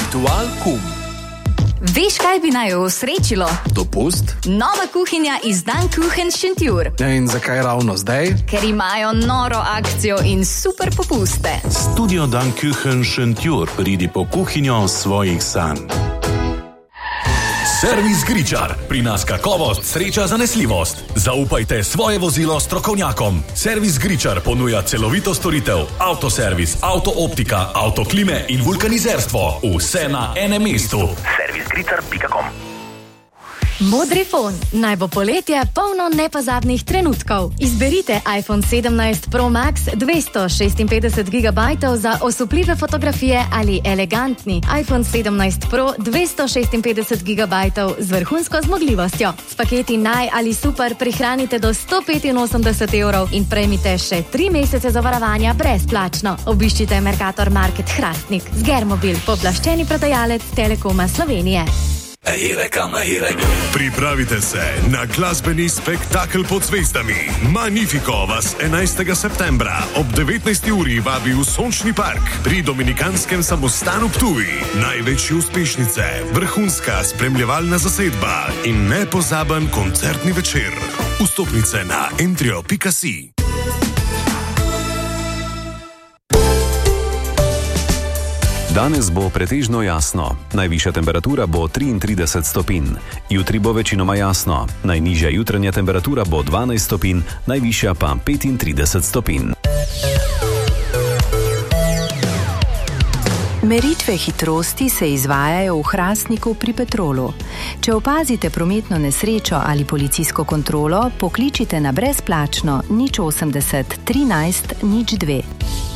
Ritual Kum. Veš, kaj bi naj osrečilo? Dopust? Nova kuhinja iz Dan Kuchen Šentjur. In zakaj ravno zdaj? Ker imajo noro akcijo in super popuste. Studio Dan Kuchen Šentjur, pridi po kuhinjo svojih sanj. Servis Gričar. Pri nas kakovost, sreča, zanesljivost. Zaupajte svoje vozilo strokovnjakom. Servis Gričar ponuja celovito storitev, avtoservis, avtooptika, avtoklime in vulkanizerstvo. Vse na enem mestu. Servisgričar.com. Modrifon. Naj bo poletje polno nepozabnih trenutkov. Izberite iPhone 17 Pro Max 256 GB za osupljive fotografije ali elegantni iPhone 17 Pro 256 GB z vrhunsko zmogljivostjo. S paketi Naj ali Super prihranite do 185 € in prejmite še 3 mesece zavarovanja brezplačno. Obiščite Mercator Market Hrastnik. Zgermobil, pooblaščeni prodajalec Telekoma Slovenije. Pripravite se na glasbeni spektakel pod zvezdami. Magnifico vas 11. septembra ob 19. uri vabi v Sončni park pri Dominikanskem samostanu Ptuj. Največje uspešnice, vrhunska spremljevalna zasedba in nepozaben koncertni večer. Vstopnice na entrio.si. Danes bo pretežno jasno. Najvišja temperatura bo 33 stopinj. Jutri bo večinoma jasno. Najnižja jutranja temperatura bo 12 stopinj, najvišja pa 35 stopinj. Meritve hitrosti se izvajajo v Hrastniku pri Petrolu. Če opazite prometno nesrečo ali policijsko kontrolo, pokličite na brezplačno 080 13 02.